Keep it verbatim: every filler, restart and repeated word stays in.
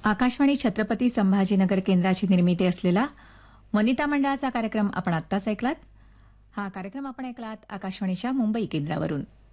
आकाशवाणी छत्रपती संभाजीनगर केंद्राची निर्मिती असलेला वनिता मंडळाचा कार्यक्रम आपण आत्ताच ऐकलात. हा कार्यक्रम आपण ऐकलात आकाशवाणीच्या मुंबई केंद्रावरून.